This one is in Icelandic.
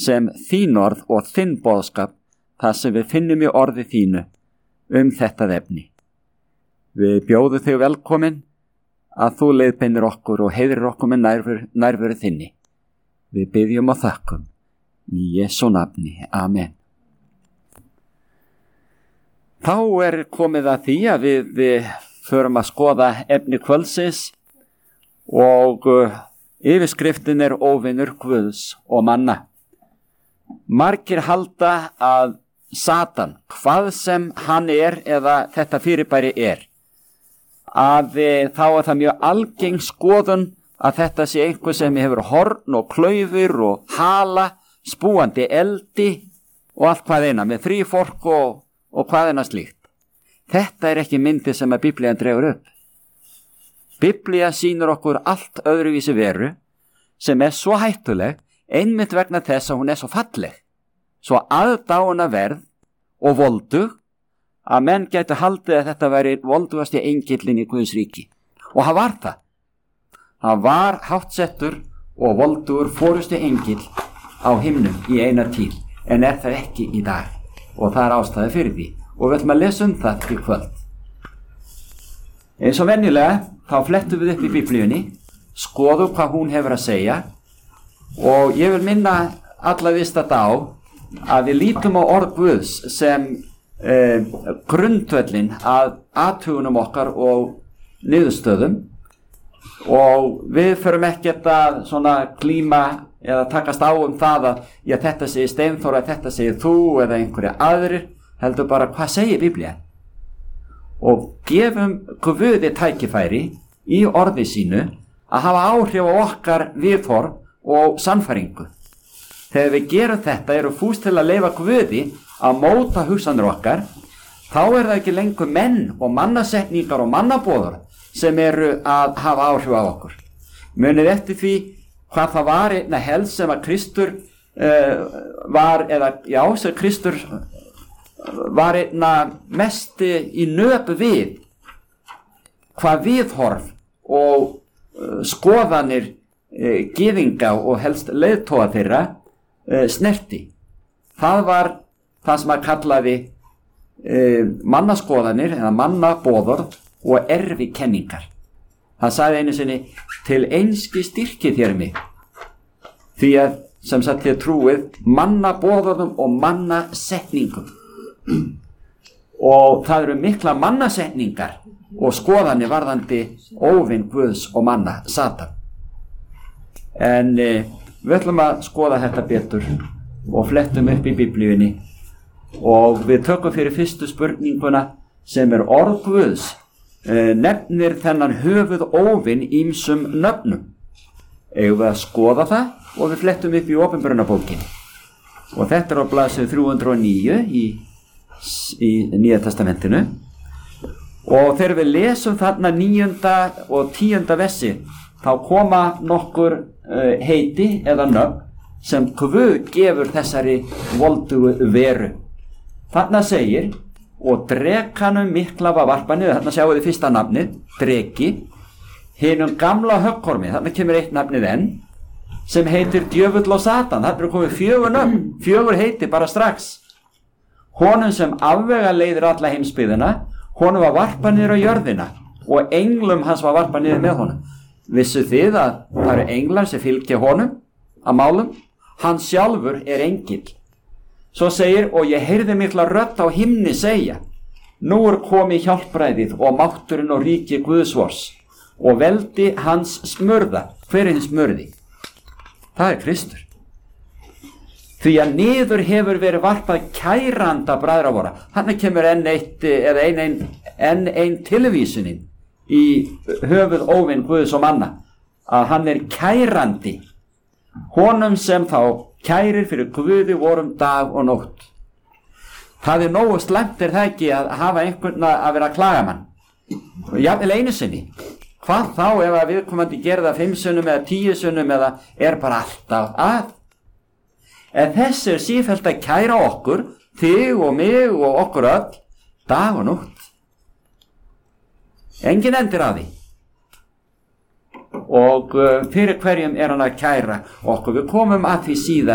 sem þín orð og þinn boðskap, það sem við finnum í orði þínu þetta efni. Við bjóðum þig velkomin að þú leiðbeinir okkur og heiðrir okkur með nærveru þinni. Við biðjum og þökkum í Jesú nafni. Amen. Þá komið að því að við förum að skoða efni kvöldsins og yfirskriftin óvinur Guðs og manna. Margir halda að Satan, hvað sem hann eða þetta fyrirbæri að þá það mjög algeng skoðun að þetta sé einhver sem hefur horn og klaufur og hala, spúandi eldi og allt hvað eina með þrífork og hvað eina slíkt. Þetta ekki myndi sem að Biblían dregur upp. Biblía sýnir okkur allt öðruvísi veru sem svo hættuleg einmitt vegna þess að hún svo falleg, svo aðdáunarverð og voldug að menn gætu haldið að þetta væri voldugasti engillinn í Guðs ríki. Og hann var það. Hann var háttsettur og voldugur forustu engill á himnum í eina tíð, en það ekki í dag. Og það ástæða fyrir því. Og við ætlum að lesa það í kvöld. Eins og venjulega, þá flettum við upp í Biblíunni, skoðum hvað hún hefur að segja, og ég vil minna alla vista á að við lítum á orð Guðs sem grundvöllin að athugunum okkar og niðurstöðum, og við förum ekkert að svona klíma eða takast á það að þetta segir Steinþór, þetta segir þú eða einhverja aðrir, heldur bara hvað segir Biblían, og gefum Guði tækifæri í orði sínu að hafa áhrif á okkar viðhorf og sannfæringu. Þegar við gerum þetta fús til að leyfa Guði að móta hugsanir okkar, þá það ekki lengur menn og mannasetningar og mannaboður sem að hafa áhrif á okkur. Munið eftir því hvað það var einna helst sem að Kristur sem Kristur var einna mest í nöp við, hvað viðhorf og skoðanir gyðinga og helst leiðtoga þeirra snerti. Það var það sem að kallaði mannaskoðanir eða mannaboðorð og erfikenningar. Það sagði einu sinni: til einski styrki þér mig, því að sem sagt þér trúið mannaboðorðum og mannasetningum. Og það mikla mannasetningar og skoðanir varðandi óvin Guðs og manna, Satan. En við ætlum að skoða þetta betur og flettum upp í Biblíunni, og við tökum fyrir fyrstu spurninguna sem orð Guðs nefnir þennan höfuð óvin ýmsum nöfnum. Eigum við að skoða það, og við flettum upp í Opinberunarbókinni, og þetta á blaðsíðu 309 í Nýja testamentinu, og þegar við lesum þarna 9. og 10. versi, þá koma nokkur heiti eða nöfn sem Guð gefur þessari voldugu veru. Þarna segir: og drekanum mikla var varpað niður. Þarna sjáum við fyrsta nafnið, dreki. Hinum gamla höggormi, þarna kemur eitt nafnið enn, sem heitir djöfull og Satan. Þarna komið 4 nöfn, 4 heiti bara strax. Honum sem afvega leiðir alla heimsbyggðina, honum var varpað niður á jörðina, og englum hans var varpað niður með honum. Vissu þið að það englar sem fylgja honum að málum? Hann sjálfur engill. Svo segir: og ég heyrði mikla rödd á himni segja: nú komið hjálpræðið og mátturinn og ríki Guðsvors, og veldi hans smurða. Hver hinn smurði? Það Kristur. Því að niður hefur verið varpað kæranda bræðra vora. Þannig kemur enn ein tilvísunin í höfuð óvin Guðs og manna, að hann kærandi, honum sem þá kærir fyrir Guði vorum dag og nótt. Það nógu slæmt það ekki að hafa einhvern að vera klagamann, og jafnvel einu sinni. Hvað þá ef að viðkomandi gerða 5 sinnum eða 10 sinnum eða bara alltaf að? En þessi sífellt að kæra okkur, þig og mig og okkur öll, dag og nótt. Engin endir að því. Og fyrir hverjum hann að kæra okkur. Við komum að því síðar